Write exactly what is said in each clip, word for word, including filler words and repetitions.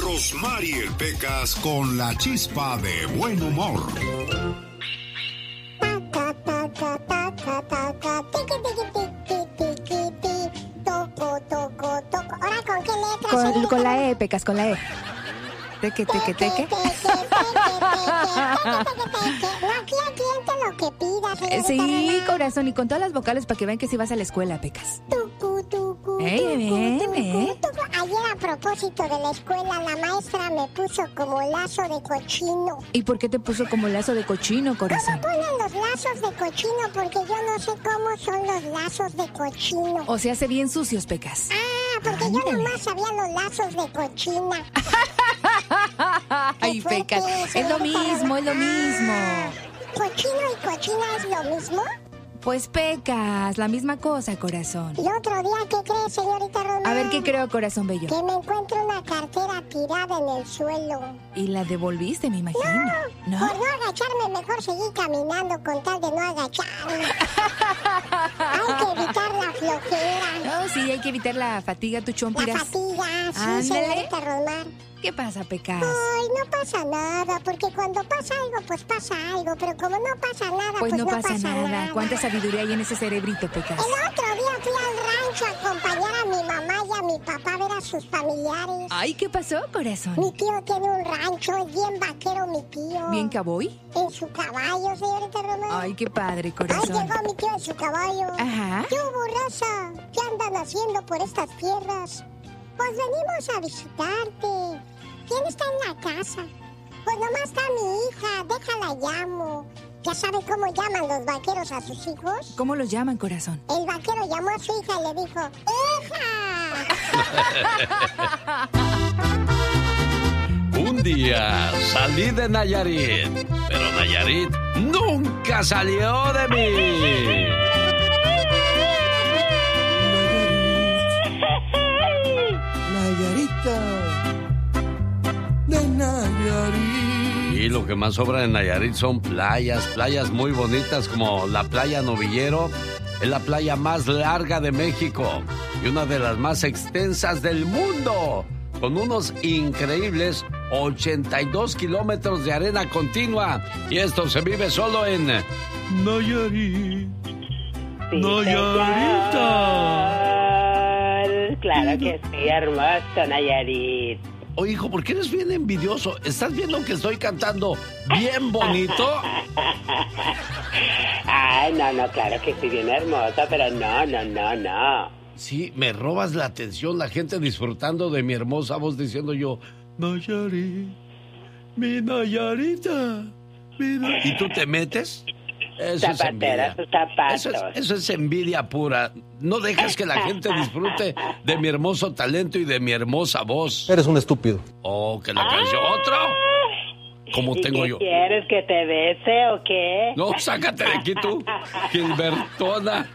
Rosmarie Pecas con la chispa de buen humor. Toco, toco, toco. Ahora, ¿con qué letra? Con, con la E, Pecas, con la E. Teque, teque, teque. No, aquí al cliente lo que pida, señorita Sí, Román. corazón, y con todas las vocales para que vean que sí vas a la escuela, Pecas. Tucu, tucu, Ey, tucu, ven, tucu, ven. tucu. Ayer, a propósito de la escuela, la maestra me puso como lazo de cochino. ¿Y por qué te puso como lazo de cochino, corazón? ¿Cómo ponen los lazos de cochino? Porque yo no sé cómo son los lazos de cochino. O se hace bien sucios, Pecas. Ah, porque yo nomás sabía los lazos de cochina. Ay, fuerte, Pecas, es señorita lo mismo, es lo mismo. ¿Cochino y cochina es lo mismo? Pues, Pecas, la misma cosa, corazón. Y otro día, ¿qué crees, señorita Román? A ver, ¿qué creo, corazón bello? Que me encuentro una cartera tirada en el suelo. Y la devolviste, me imagino. No, ¿No? por no agacharme, mejor seguí caminando con tal de no agacharme. Hay que evitar la flojera. No, sí, hay que evitar la fatiga, tu La chompiras. fatiga, sí, Ándale. señorita Román. ¿Qué pasa, Pecas? Ay, no pasa nada, porque cuando pasa algo, pues pasa algo. Pero como no pasa nada, Pues, pues, no, pasa, nada. ¿Cuánta sabiduría hay en ese cerebrito, Pecas? El otro día fui al rancho a acompañar a mi mamá y a mi papá a ver a sus familiares. Ay, ¿qué pasó, corazón? Mi tío tiene un rancho, es bien vaquero mi tío. ¿Bien cowboy? En su caballo, señorita Román. Ay, qué padre, Ay, corazón. llegó mi tío en su caballo. Ajá. ¿Qué hubo, raza? ¿Qué andan haciendo por estas tierras? Pues venimos a visitarte. ¿Quién está en la casa? Pues nomás está mi hija, déjala llamo. ¿Ya sabe cómo llaman los vaqueros a sus hijos? ¿Cómo los llaman, corazón? El vaquero llamó a su hija y le dijo, ¡hija! Un día salí de Nayarit, pero Nayarit nunca salió de mí. Nayarita de Nayarit. Y lo que más sobra en Nayarit son playas, playas muy bonitas como la playa Novillero. Es la playa más larga de México y una de las más extensas del mundo, con unos increíbles ochenta y dos kilómetros de arena continua. Y esto se vive solo en Nayarit. Sí, Nayarita. señor. Claro que sí, hermoso, Nayarit. Oye, hijo, ¿por qué eres bien envidioso? ¿Estás viendo que estoy cantando bien bonito? Ay, no, no, claro que sí, bien hermosa, pero no, no, no, no. Sí, me robas la atención, la gente disfrutando de mi hermosa voz diciendo yo, Nayarit, mi Nayarita, mi Na-". ¿Y tú te metes? Eso es Zapatera, envidia. sus zapatos. Eso es, eso es envidia pura. No dejas que la gente disfrute de mi hermoso talento y de mi hermosa voz. Eres un estúpido. Oh, que la canción. ¿Otro? Como ¿Y tengo qué yo. quieres, que te bese o qué? No, sácate de aquí tú, Gilbertona.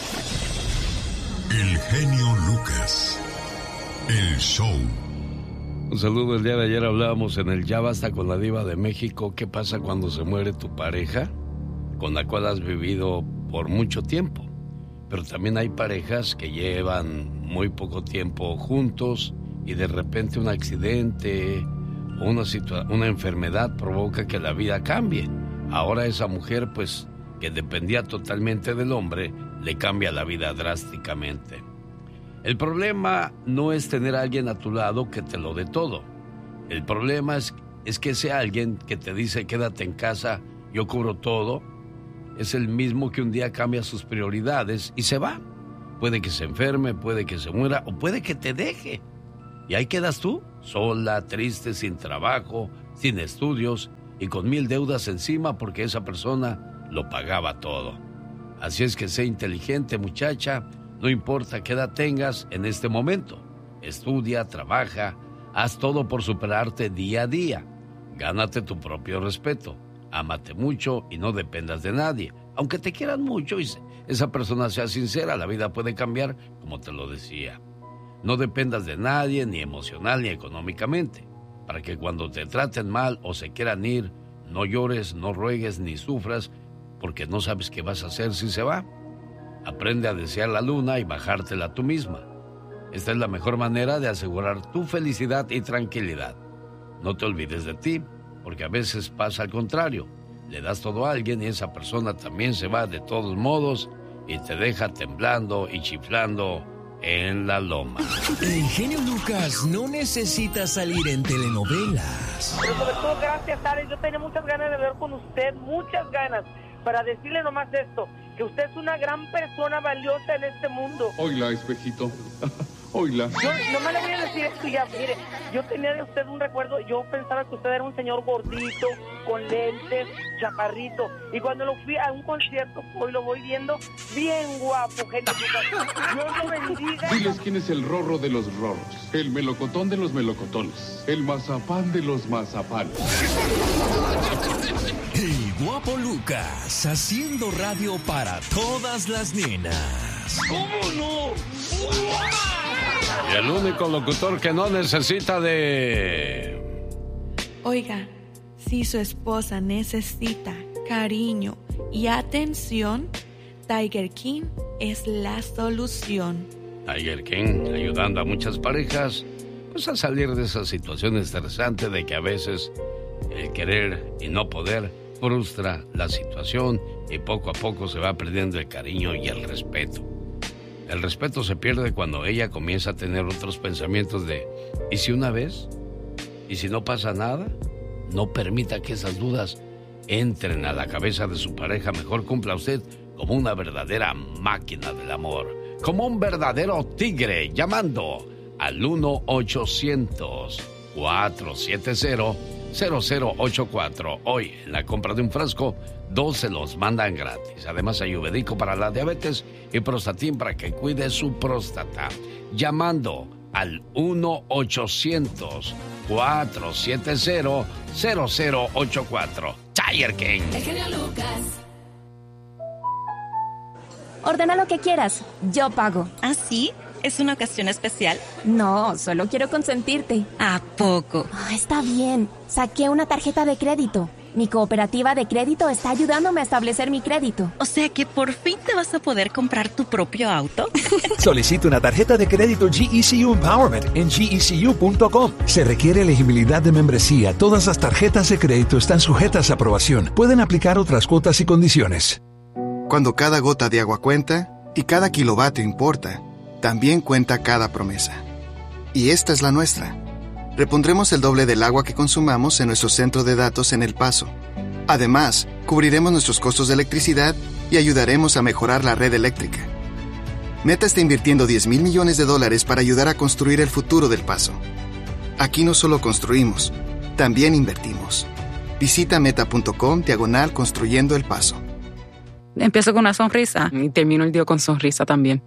El genio Lucas. El show. Un saludo. El día de ayer hablábamos en el Ya Basta con la Diva de México. ¿Qué pasa cuando se muere tu pareja con la cual has vivido por mucho tiempo? Pero también hay parejas que llevan muy poco tiempo juntos y de repente un accidente o una, situa- una enfermedad provoca que la vida cambie. Ahora esa mujer, pues, que dependía totalmente del hombre, le cambia la vida drásticamente. El problema no es tener a alguien a tu lado que te lo dé todo. El problema es, es que ese alguien que te dice quédate en casa, yo cubro todo, es el mismo que un día cambia sus prioridades y se va. Puede que se enferme, puede que se muera o puede que te deje. Y ahí quedas tú, sola, triste, sin trabajo, sin estudios y con mil deudas encima porque esa persona lo pagaba todo. Así es que sé inteligente, muchacha, no importa qué edad tengas en este momento. Estudia, trabaja, haz todo por superarte día a día. Gánate tu propio respeto. Ámate mucho y no dependas de nadie. Aunque te quieran mucho y esa persona sea sincera, la vida puede cambiar, como te lo decía. No dependas de nadie, ni emocional ni económicamente, para que cuando te traten mal o se quieran ir, no llores, no ruegues ni sufras, porque no sabes qué vas a hacer si se va. Aprende a desear la luna y bajártela tú misma. Esta es la mejor manera de asegurar tu felicidad y tranquilidad. no te olvides de ti, porque a veces pasa al contrario. Le das todo a alguien y esa persona también se va de todos modos y te deja temblando y chiflando en la loma. El genio Lucas no necesita salir en telenovelas. Pero sobre todo, gracias, Alex. Yo tenía muchas ganas de hablar con usted, muchas ganas, para decirle nomás esto, que usted es una gran persona valiosa en este mundo. Oiga, espejito. Oiga. Yo no me le voy a decir esto ya, mire, yo tenía de usted un recuerdo, yo pensaba que usted era un señor gordito, con lentes, chaparrito, y cuando lo fui a un concierto, hoy lo voy viendo, bien guapo, gente. Dios lo bendiga. Diles quién es el rorro de los rorros, el melocotón de los melocotones, el mazapán de los mazapanes. El guapo Lucas, haciendo radio para todas las nenas. ¿Cómo no? Y el único locutor que no necesita de... Oiga, si su esposa necesita cariño y atención, Tiger King es la solución. Tiger King ayudando a muchas parejas pues a salir de esa situación estresante de que a veces el querer y no poder frustra la situación y poco a poco se va perdiendo el cariño y el respeto. El respeto se pierde cuando ella comienza a tener otros pensamientos de ¿y si una vez? ¿Y si no pasa nada? No permita que esas dudas entren a la cabeza de su pareja. Mejor cumpla usted como una verdadera máquina del amor, como un verdadero tigre, llamando al uno ochocientos, cuatrocientos setenta, cero cero ocho cuatro. Hoy, en la compra de un frasco, dos se los mandan gratis. Además, hay Ubedico para la diabetes y Prostatin para que cuide su próstata. Llamando al uno ochocientos, cuatrocientos setenta, cero cero ocho cuatro. Tiger King. El genio Lucas. Ordena lo que quieras, yo pago. ¿Ah, sí? ¿Es una ocasión especial? No, solo quiero consentirte. ¿A poco? Ah, está bien. Saqué una tarjeta de crédito. Mi cooperativa de crédito está ayudándome a establecer mi crédito. O sea que por fin te vas a poder comprar tu propio auto. Solicita una tarjeta de crédito G E C U Empowerment en G E C U punto com. Se requiere elegibilidad de membresía. Todas las tarjetas de crédito están sujetas a aprobación. Pueden aplicar otras cuotas y condiciones. Cuando cada gota de agua cuenta y cada kilovatio importa, también cuenta cada promesa. Y esta es la nuestra. Repondremos el doble del agua que consumamos en nuestro centro de datos en El Paso. Además, cubriremos nuestros costos de electricidad y ayudaremos a mejorar la red eléctrica. Meta está invirtiendo diez mil millones de dólares para ayudar a construir el futuro del Paso. Aquí no solo construimos, también invertimos. Visita meta.com diagonal construyendo el Paso. Empiezo con una sonrisa y termino el día con sonrisa también.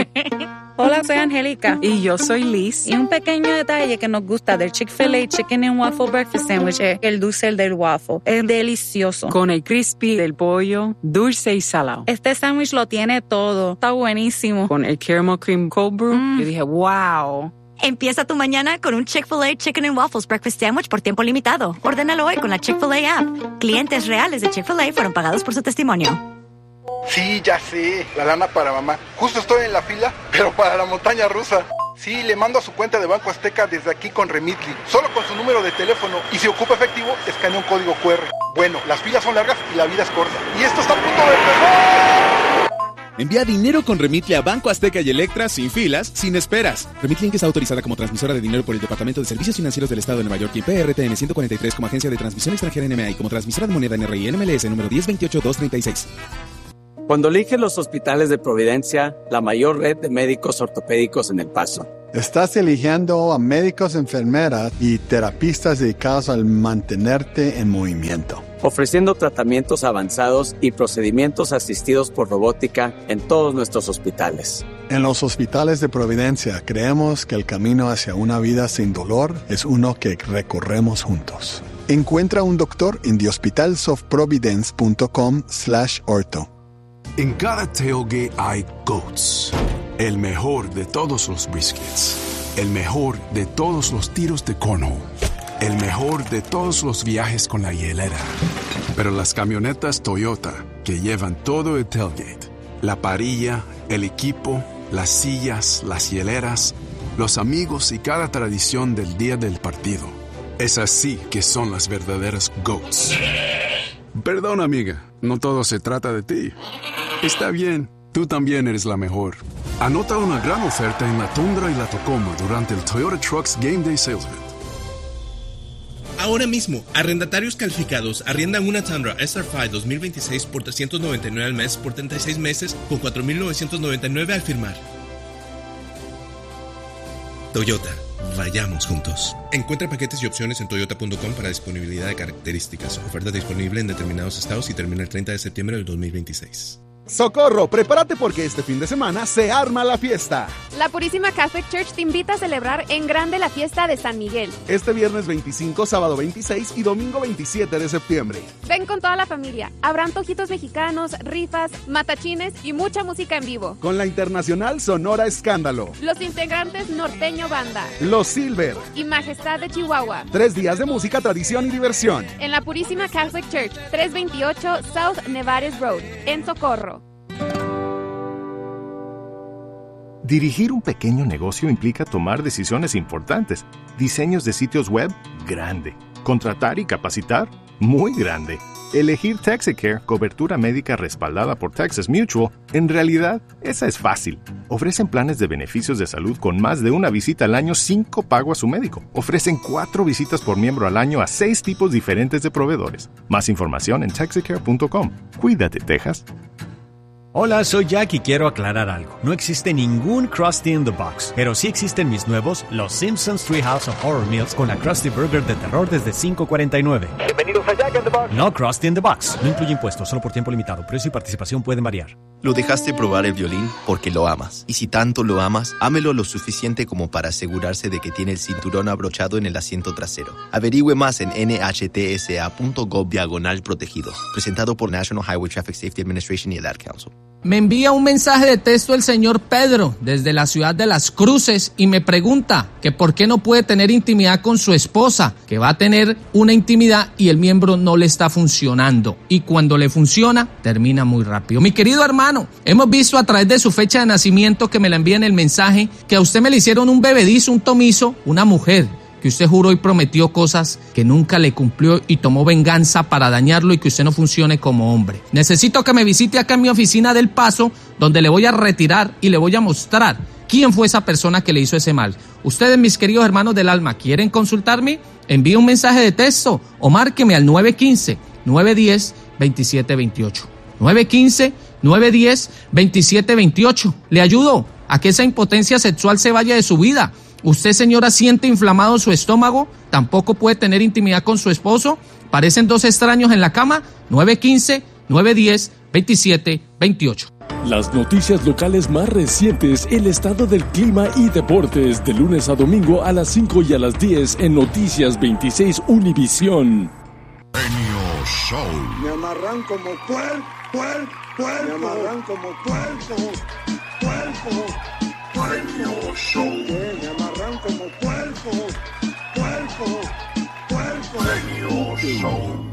Hola, soy Angélica. Y yo soy Liz. Y un pequeño detalle que nos gusta del Chick-fil-A Chicken and Waffle Breakfast Sandwich es el dulce del waffle. Es delicioso. Con el crispy del pollo, dulce y salado. Este sándwich lo tiene todo. Está buenísimo. Con el caramel cream cold brew, mm. yo dije, wow. Empieza tu mañana con un Chick-fil-A Chicken and Waffles Breakfast Sandwich por tiempo limitado. Ordénalo hoy con la Chick-fil-A app. Clientes reales de Chick-fil-A fueron pagados por su testimonio. Sí, ya sé, la lana para mamá. Justo estoy en la fila, pero para la montaña rusa. Sí, le mando a su cuenta de Banco Azteca desde aquí con Remitly. Solo con su número de teléfono. Y si ocupa efectivo, escanea un código cu erre. Bueno, las filas son largas y la vida es corta. Y esto está a punto de empezar. Envía dinero con Remitly a Banco Azteca y Electra sin filas, sin esperas. Remitly Inc está autorizada como transmisora de dinero por el Departamento de Servicios Financieros del Estado de Nueva York y P R T N ciento cuarenta y tres como agencia de transmisión extranjera N M A y como transmisora de moneda N R I N M L S número diez veintiocho dos treinta y seis. Cuando eliges los hospitales de Providencia, la mayor red de médicos ortopédicos en El Paso. Estás eligiendo a médicos, enfermeras y terapistas dedicados al mantenerte en movimiento. Ofreciendo tratamientos avanzados y procedimientos asistidos por robótica en todos nuestros hospitales. En los hospitales de Providencia creemos que el camino hacia una vida sin dolor es uno que recorremos juntos. Encuentra un doctor en thehospitalsofprovidence.com slash ortho. En cada tailgate hay GOATS, el mejor de todos los briskets, el mejor de todos los tiros de cornhole, el mejor de todos los viajes con la hielera. Pero las camionetas Toyota que llevan todo el tailgate, la parrilla, el equipo, las sillas, las hieleras, los amigos y cada tradición del día del partido, Esas sí que son las verdaderas GOATs. Perdón, amiga, no todo se trata de ti. Está bien, tú también eres la mejor. Anota una gran oferta en la Tundra y la Tacoma durante el Toyota Trucks Game Day Sales Event. Ahora mismo, arrendatarios calificados arriendan una Tundra S R cinco dos mil veintiséis por trescientos noventa y nueve al mes por treinta y seis meses con cuatro mil novecientos noventa y nueve al firmar. Toyota, vayamos juntos. Encuentra paquetes y opciones en toyota punto com para disponibilidad de características. Oferta disponible en determinados estados y termina el treinta de septiembre del dos mil veintiséis. ¡Socorro! Prepárate porque este fin de semana se arma la fiesta. La Purísima Catholic Church te invita a celebrar en grande la fiesta de San Miguel. Este viernes veinticinco, sábado veintiséis y domingo veintisiete de septiembre. Ven con toda la familia. Habrá antojitos mexicanos, rifas, matachines y mucha música en vivo. Con la internacional Sonora Escándalo. Los integrantes Norteño Banda. Los Silver. Y Majestad de Chihuahua. Tres días de música, tradición y diversión. En la Purísima Catholic Church, trescientos veintiocho South Nevares Road, en Socorro. Dirigir un pequeño negocio implica tomar decisiones importantes. Diseños de sitios web, grande. Contratar y capacitar, muy grande. Elegir Texicare, cobertura médica respaldada por Texas Mutual, en realidad, esa es fácil. Ofrecen planes de beneficios de salud con más de una visita al año sin copago a su médico. Ofrecen cuatro visitas por miembro al año a seis tipos diferentes de proveedores. Más información en texicare punto com. Cuídate, Texas. Hola, soy Jack y quiero aclarar algo. No existe ningún Krusty in the Box, pero sí existen mis nuevos Los Simpsons Treehouse of Horror Meals con la Krusty Burger de terror desde cinco cuarenta y nueve. Bienvenidos a Jack in the Box. No Krusty in the Box. No incluye impuestos, solo por tiempo limitado. Precio y participación pueden variar. Lo dejaste probar el violín porque lo amas. Y si tanto lo amas, ámelo lo suficiente como para asegurarse de que tiene el cinturón abrochado en el asiento trasero. Averigüe más en N H T S A punto gov diagonal protegidos. Presentado por National Highway Traffic Safety Administration y el Ad Council. Me envía un mensaje de texto el señor Pedro desde la ciudad de Las Cruces y me pregunta que por qué no puede tener intimidad con su esposa, que va a tener una intimidad y el miembro no le está funcionando. Y cuando le funciona, termina muy rápido. Mi querido hermano, hemos visto a través de su fecha de nacimiento que me la envía en el mensaje que a usted me le hicieron un bebedizo, un tomizo, una mujer, que usted juró y prometió cosas que nunca le cumplió y tomó venganza para dañarlo y que usted no funcione como hombre. Necesito que me visite acá en mi oficina del Paso, donde le voy a retirar y le voy a mostrar quién fue esa persona que le hizo ese mal. Ustedes, mis queridos hermanos del alma, ¿quieren consultarme? Envíe un mensaje de texto o márqueme al nueve uno cinco, nueve uno cero, dos siete dos ocho. nueve uno cinco, nueve uno cero, dos siete dos ocho. Le ayudo a que esa impotencia sexual se vaya de su vida. Usted, señora, siente inflamado su estómago, tampoco puede tener intimidad con su esposo, parecen dos extraños en la cama. Nueve uno cinco, nueve uno cero, dos siete dos ocho. Las noticias locales más recientes, el estado del clima y deportes, de lunes a domingo a las cinco y a las diez en Noticias veintiséis Univisión. Genio Show. Me amarran como puerco, puerco, puerco. Me amarran como puerco, puerco. Genio Show. Me amarran como puerco, puerco, puerco. Genio Show.